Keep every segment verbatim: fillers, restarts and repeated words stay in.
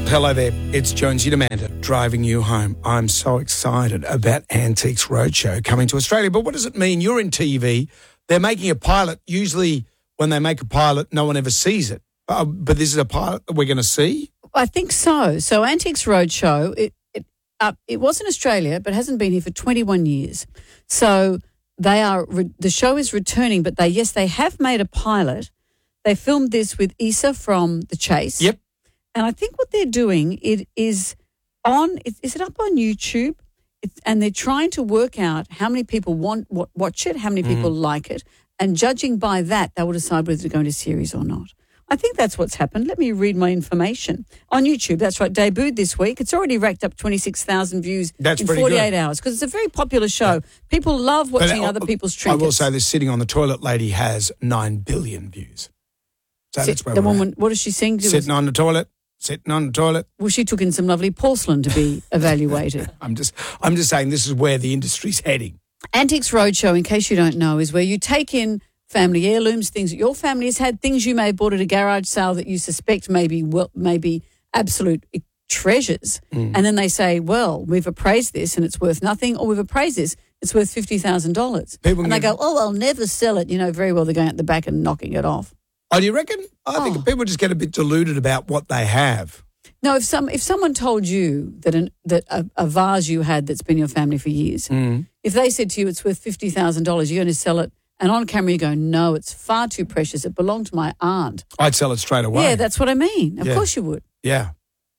Hello there, it's Jonesy and Amanda driving you home. I'm so excited about Antiques Roadshow coming to Australia. But what does it mean? You're in T V. They're making a pilot. Usually when they make a pilot, no one ever sees it. Uh, but this is a pilot that we're going to see? I think so. So Antiques Roadshow, it it, uh, it was in Australia but hasn't been here for twenty-one years. So they are re- the show is returning, but they yes, they have made a pilot. They filmed this with Issa from The Chase. Yep. And I think what they're doing, it is on, is, is it up on YouTube? It's, and they're trying to work out how many people want watch it, how many people mm. like it, and judging by that, they will decide whether to go into series or not. I think that's what's happened. Let me read my information. On YouTube, that's right, debuted this week. It's already racked up twenty-six thousand views that's in good. forty-eight hours because it's a very popular show. People love watching but, other people's I trinkets. will say this, Sitting on the Toilet Lady has nine billion views. So Sit, that's where the we're woman, at. what does she sing? Sitting on the toilet. Sitting on the toilet. Well, she took in some lovely porcelain to be evaluated. I'm just I'm just saying this is where the industry's heading. Antiques Roadshow, in case you don't know, is where you take in family heirlooms, things that your family has had, things you may have bought at a garage sale that you suspect may be, well, may be absolute treasures. Mm. And then they say, well, we've appraised this and it's worth nothing, or we've appraised this, it's worth fifty thousand dollars. And they go, oh, I'll never sell it. You know very well they're going out the back and knocking it off. Oh, do you reckon? I oh. think people just get a bit deluded about what they have. No, if some if someone told you that an, that a, a vase you had that's been in your family for years, mm. if they said to you it's worth fifty thousand dollars, you're going to sell it, and on camera you go, no, it's far too precious. It belonged to my aunt. I'd sell it straight away. Yeah, that's what I mean. Of yeah. course you would. Yeah.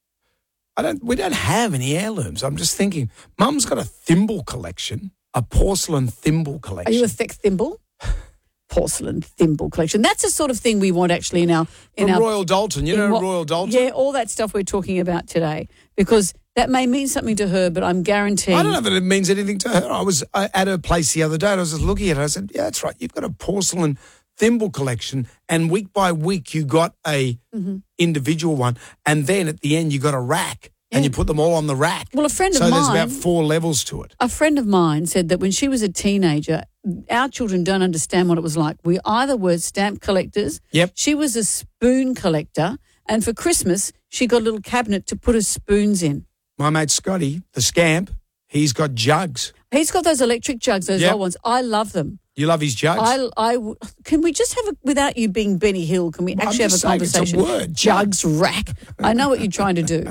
I don't. We don't have any heirlooms. I'm just thinking, Mum's got a thimble collection, a porcelain thimble collection. Are you a thick thimble? Porcelain thimble collection. That's the sort of thing we want actually in our in From our Royal Dalton. You know what, Royal Dalton? Yeah, all that stuff we're talking about today, because that may mean something to her, but I'm guaranteeing. I don't know that it means anything to her. I was at her place the other day and I was just looking at her. I said, yeah, that's right. You've got a porcelain thimble collection, and week by week you got a mm-hmm. individual one, and then at the end you got a rack. Yeah. And you put them all on the rack. Well, a friend so of mine... So there's about four levels to it. A friend of mine said that when she was a teenager, our children don't understand what it was like. We either were stamp collectors. Yep. She was a spoon collector. And for Christmas, she got a little cabinet to put her spoons in. My mate Scotty, the scamp, he's got jugs. He's got those electric jugs, those yep. old ones. I love them. You love his jugs? I, I, can we just have a, without you being Benny Hill, can we well, actually have a conversation? It's a word. Jugs rack. I know what you're trying to do.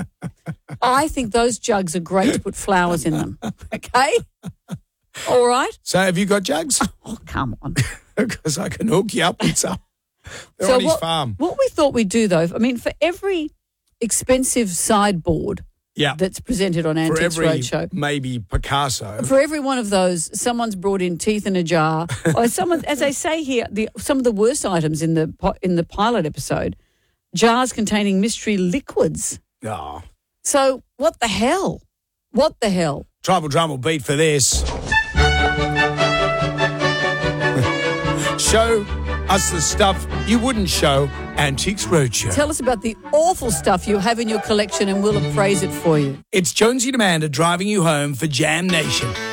I think those jugs are great to put flowers in them. Okay? All right? So have you got jugs? Oh, come on. Because I can hook you up with some. They're so on his what, farm. What we thought we'd do, though, I mean, for every expensive sideboard yeah. that's presented on Antiques For every, Roadshow. maybe Picasso. For every one of those, someone's brought in teeth in a jar. Or someone, as they say here, the, some of the worst items in the in the pilot episode, jars containing mystery liquids. Oh. So what the hell? What the hell? Tribal Drum will beat for this. Show us the stuff you wouldn't show. Antiques Roadshow. Tell us about the awful stuff you have in your collection and we'll appraise it for you. It's Jonesy and Amanda driving you home for Jam Nation.